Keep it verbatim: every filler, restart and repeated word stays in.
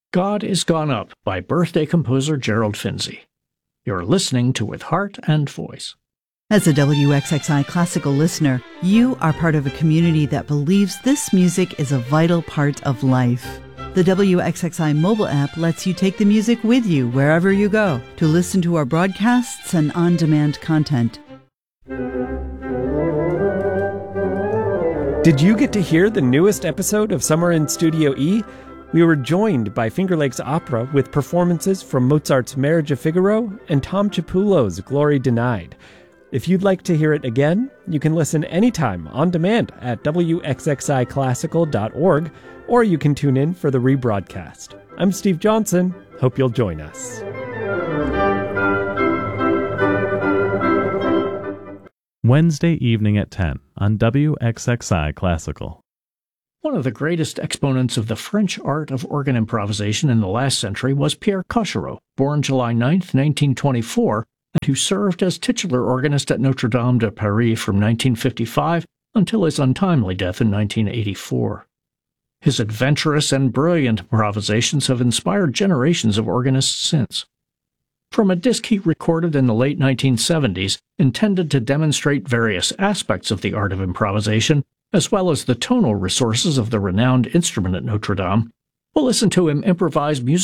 God Is Gone Up by birthday composer Gerald Finzi. You're listening to With Heart and Voice. As a W X X I classical listener, you are part of a community that believes this music is a vital part of life. The W X X I mobile app lets you take the music with you wherever you go to listen to our broadcasts and on-demand content. Did you get to hear the newest episode of Summer in Studio E? We were joined by Finger Lakes Opera with performances from Mozart's Marriage of Figaro and Tom Chiapullo's Glory Denied. If you'd like to hear it again, you can listen anytime on demand at W X X I classical dot org, or you can tune in for the rebroadcast. I'm Steve Johnson. Hope you'll join us. Wednesday evening at ten on W X X I Classical. One of the greatest exponents of the French art of organ improvisation in the last century was Pierre Cochereau, born July ninth, nineteen twenty-four, and who served as titular organist at Notre Dame de Paris from nineteen fifty-five until his untimely death in nineteen eighty-four. His adventurous and brilliant improvisations have inspired generations of organists since. From a disc he recorded in the late nineteen seventies, intended to demonstrate various aspects of the art of improvisation, as well as the tonal resources of the renowned instrument at Notre Dame, we'll listen to him improvise music